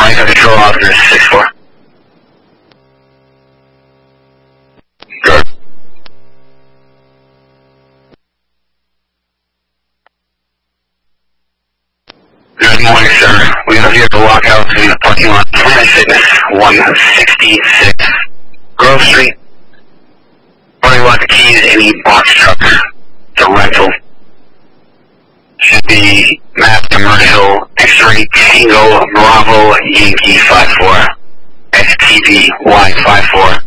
Mike, control officer 6-4. Good. Good morning, sir. We are here to walk out to the parking lot. Planet Fitness, 166 Grove Street. Parking lot, the keys, any box truck. It's a rental. Should be map commercial X-ray Tango Bravo Yankee 54 XTV Y54.